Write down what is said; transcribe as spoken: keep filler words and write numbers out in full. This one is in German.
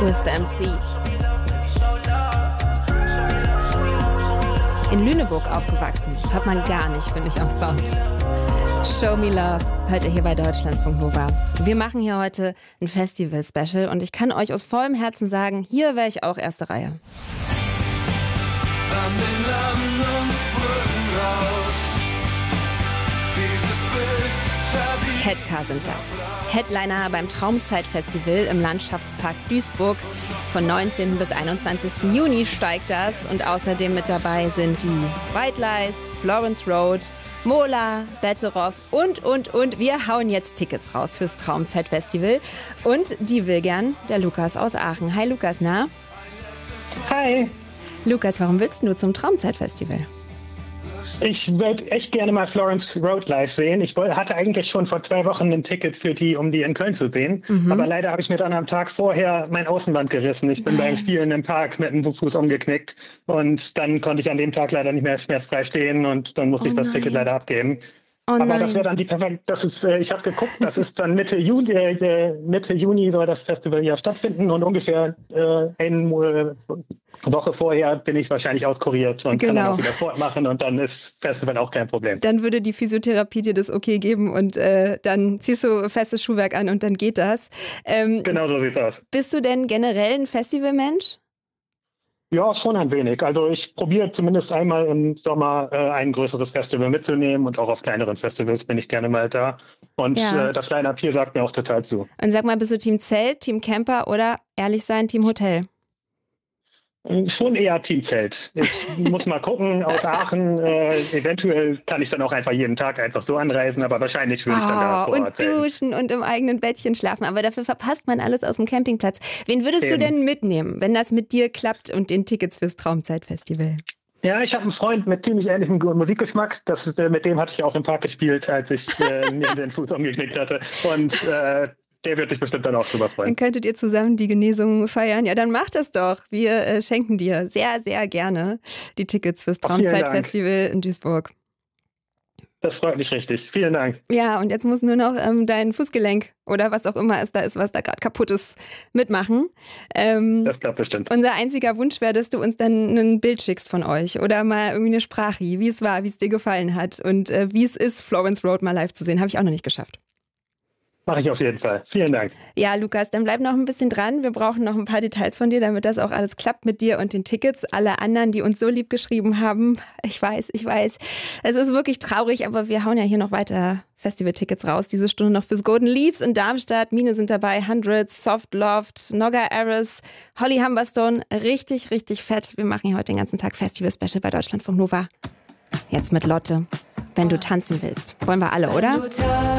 Twist M C. In Lüneburg aufgewachsen, hört man gar nicht, finde ich, am Sound. Show Me Love, hört ihr hier bei Deutschlandfunk Nova. Wir machen hier heute ein Festival-Special und ich kann euch aus vollem Herzen sagen, hier wäre ich auch erste Reihe. An den Landen und Brücken raus, dieses Bild verdient. Ketka sind das. Headliner beim Traumzeit-Festival im Landschaftspark Duisburg. Von neunzehnten bis einundzwanzigsten Juni steigt das und außerdem mit dabei sind die White Lies, Florence Road, Mola, Betteroff und, und, und. Wir hauen jetzt Tickets raus fürs Traumzeit-Festival. Und die will gern der Lukas aus Aachen. Hi Lukas, na? Hi. Lukas, warum willst du zum Traumzeit-Festival? Ich würde echt gerne mal Florence Road live sehen. Ich hatte eigentlich schon vor zwei Wochen ein Ticket für die, um die in Köln zu sehen. Mhm. Aber leider habe ich mir dann am Tag vorher mein Außenband gerissen. Ich bin beim Spielen im Park mit dem Fuß umgeknickt. Und dann konnte ich an dem Tag leider nicht mehr schmerzfrei stehen. Und dann musste oh ich das nein. Ticket leider abgeben. Oh Aber das wäre dann die perfekte, das ist, äh, ich habe geguckt, das ist dann Mitte Juli, äh, Mitte Juni soll das Festival ja stattfinden und ungefähr äh, eine äh, Woche vorher bin ich wahrscheinlich auskuriert und genau. kann dann auch wieder fortmachen und dann ist Festival auch kein Problem. Dann würde die Physiotherapie dir das okay geben und äh, dann ziehst du festes Schuhwerk an und dann geht das. Ähm, genau so sieht's aus. Bist du denn generell ein Festivalmensch? Ja, schon ein wenig. Also ich probiere zumindest einmal im Sommer äh, ein größeres Festival mitzunehmen und auch auf kleineren Festivals bin ich gerne mal da. Und ja. äh, das Line-Up hier sagt mir auch total zu. Und sag mal, bist du Team Zelt, Team Camper oder ehrlich sein, Team Hotel? Schon eher Team Zelt. Ich muss mal gucken, aus Aachen, äh, eventuell kann ich dann auch einfach jeden Tag einfach so anreisen, aber wahrscheinlich würde ich dann da vor Ort Ort sein. Und duschen und im eigenen Bettchen schlafen, aber dafür verpasst man alles aus dem Campingplatz. Wen würdest Eben. du denn mitnehmen, wenn das mit dir klappt und den Tickets fürs Traumzeit-Festival? Ja, ich habe einen Freund mit ziemlich ähnlichem Musikgeschmack. Das, äh, mit dem hatte ich auch im Park gespielt, als ich äh, mir den Fuß umgeknickt hatte. Und äh, der wird sich bestimmt dann auch drüber freuen. Dann könntet ihr zusammen die Genesung feiern. Ja, dann macht das doch. Wir äh, schenken dir sehr, sehr gerne die Tickets fürs Traumzeit-Festival in Duisburg. Das freut mich richtig. Vielen Dank. Ja, und jetzt muss nur noch ähm, dein Fußgelenk oder was auch immer es da ist, was da gerade kaputt ist, mitmachen. Ähm, das klappt bestimmt. Unser einziger Wunsch wäre, dass du uns dann ein Bild schickst von euch oder mal irgendwie eine Sprache, wie es war, wie es dir gefallen hat und äh, wie es ist, Florence Road mal live zu sehen. Habe ich auch noch nicht geschafft. Mache ich auf jeden Fall. Vielen Dank. Ja, Lukas, dann bleib noch ein bisschen dran. Wir brauchen noch ein paar Details von dir, damit das auch alles klappt mit dir und den Tickets. Alle anderen, die uns so lieb geschrieben haben, ich weiß, ich weiß, es ist wirklich traurig, aber wir hauen ja hier noch weiter Festival-Tickets raus. Diese Stunde noch fürs Golden Leaves in Darmstadt. Mine sind dabei, Hundreds, Soft Loft, Nogga Aris, Holly Humberstone. Richtig, richtig fett. Wir machen hier heute den ganzen Tag Festival-Special bei Deutschlandfunk Nova. Jetzt mit Lotte. Wenn du tanzen willst. Wollen wir alle, oder?